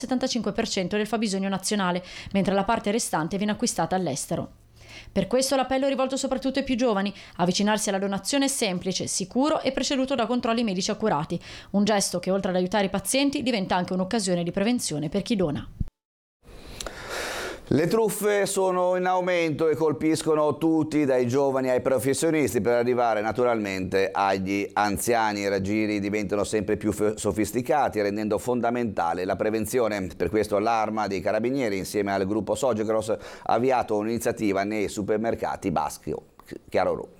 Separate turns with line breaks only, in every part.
75% del fabbisogno nazionale, mentre la parte restante viene acquistata all'estero. Per questo l'appello è rivolto soprattutto ai più giovani: avvicinarsi alla donazione è semplice, sicuro e preceduto da controlli medici accurati, un gesto che oltre ad aiutare i pazienti diventa anche un'occasione di prevenzione per chi dona.
Le truffe sono in aumento e colpiscono tutti, dai giovani ai professionisti, per arrivare naturalmente agli anziani. I raggiri diventano sempre più sofisticati, rendendo fondamentale la prevenzione. Per questo l'Arma dei Carabinieri, insieme al gruppo Sogecross, ha avviato un'iniziativa nei supermercati baschi. Chiaro.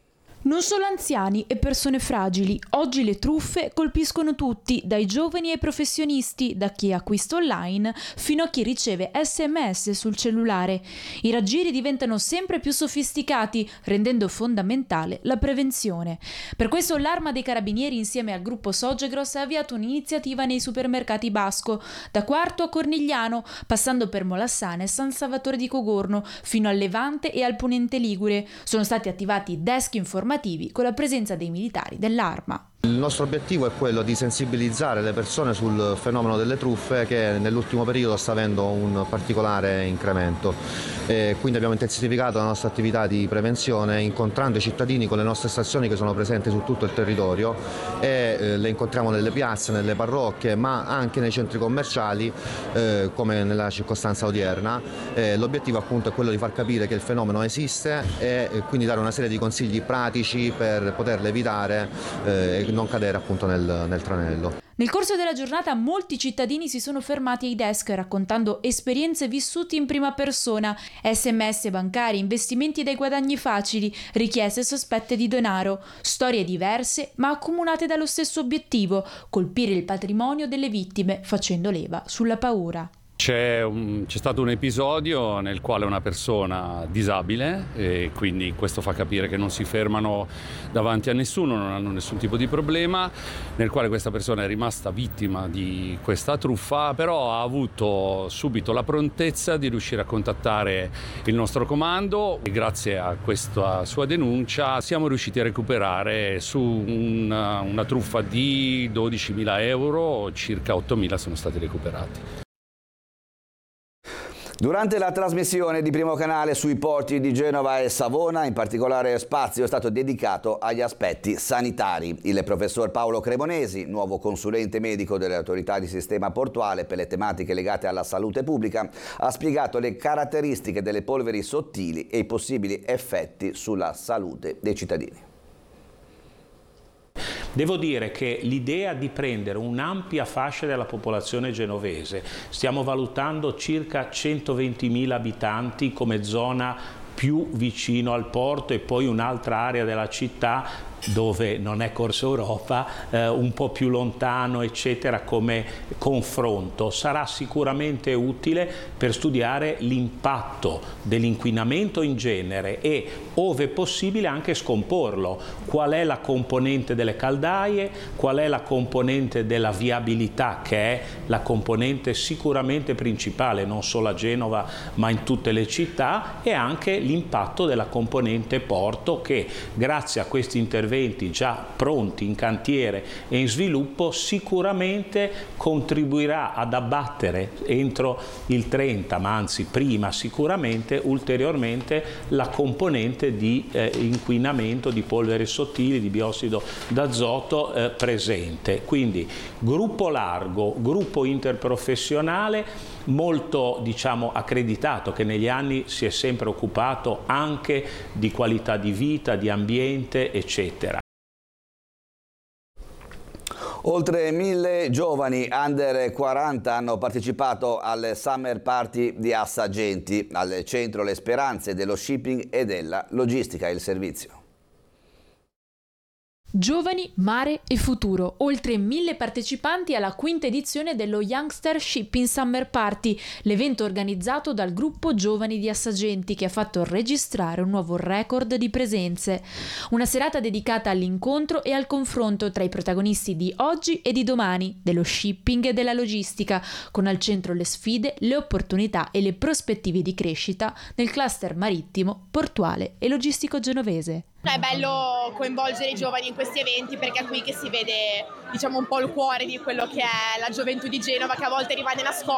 Non solo anziani e persone fragili, oggi le truffe colpiscono tutti, dai giovani ai professionisti, da chi acquista online fino a chi riceve SMS sul cellulare. I raggiri diventano sempre più sofisticati, rendendo fondamentale la prevenzione. Per questo l'Arma dei Carabinieri, insieme al gruppo Sogecross, ha avviato un'iniziativa nei supermercati Basco, da Quarto a Cornigliano, passando per Molassana e San Salvatore di Cogorno, fino al Levante e al Ponente Ligure. Sono stati attivati desk informativi con la presenza dei militari dell'Arma.
Il nostro obiettivo è quello di sensibilizzare le persone sul fenomeno delle truffe, che nell'ultimo periodo sta avendo un particolare incremento. Quindi abbiamo intensificato la nostra attività di prevenzione incontrando i cittadini con le nostre stazioni che sono presenti su tutto il territorio, e le incontriamo nelle piazze, nelle parrocchie, ma anche nei centri commerciali, come nella circostanza odierna. L'obiettivo appunto è quello di far capire che il fenomeno esiste e quindi dare una serie di consigli pratici per poterlo evitare e non cadere appunto nel tranello.
Nel corso della giornata molti cittadini si sono fermati ai desk raccontando esperienze vissute in prima persona, SMS bancari, investimenti dai guadagni facili, richieste sospette di denaro, storie diverse ma accomunate dallo stesso obiettivo: colpire il patrimonio delle vittime facendo leva sulla paura.
C'è stato un episodio nel quale una persona disabile, e quindi questo fa capire che non si fermano davanti a nessuno, non hanno nessun tipo di problema, nel quale questa persona è rimasta vittima di questa truffa, però ha avuto subito la prontezza di riuscire a contattare il nostro comando, e grazie a questa sua denuncia siamo riusciti a recuperare su una truffa di 12.000 euro, circa 8.000 sono stati recuperati.
Durante la trasmissione di Primo Canale sui porti di Genova e Savona, in particolare spazio è stato dedicato agli aspetti sanitari. Il professor Paolo Cremonesi, nuovo consulente medico delle autorità di sistema portuale per le tematiche legate alla salute pubblica, ha spiegato le caratteristiche delle polveri sottili e i possibili effetti sulla salute dei cittadini.
Devo dire che l'idea di prendere un'ampia fascia della popolazione genovese, stiamo valutando circa 120.000 abitanti come zona più vicino al porto, e poi un'altra area della città dove non è Corso Europa, un po' più lontano, eccetera, come confronto. Sarà sicuramente utile per studiare l'impatto dell'inquinamento in genere e, ove possibile, anche scomporlo. Qual è la componente delle caldaie, qual è la componente della viabilità, che è la componente sicuramente principale, non solo a Genova ma in tutte le città, e anche l'impatto della componente porto, che grazie a questi interventi già pronti in cantiere e in sviluppo sicuramente contribuirà ad abbattere entro il 30, ma anzi prima sicuramente, ulteriormente la componente di inquinamento di polveri sottili, di biossido d'azoto presente. Quindi gruppo largo, gruppo interprofessionale molto, diciamo, accreditato, che negli anni si è sempre occupato anche di qualità di vita, di ambiente, eccetera.
Oltre 1.000 giovani under 40 hanno partecipato al Summer Party di Assagenti, al centro le speranze dello shipping e della logistica e il servizio.
Giovani, mare e futuro. Oltre 1.000 partecipanti alla quinta edizione dello Youngster Shipping Summer Party, l'evento organizzato dal gruppo Giovani di Assagenti, che ha fatto registrare un nuovo record di presenze. Una serata dedicata all'incontro e al confronto tra i protagonisti di oggi e di domani, dello shipping e della logistica, con al centro le sfide, le opportunità e le prospettive di crescita nel cluster marittimo, portuale e logistico genovese.
È bello coinvolgere i giovani in questi eventi, perché è qui che si vede, diciamo, un po' il cuore di quello che è la gioventù di Genova, che a volte rimane nascosta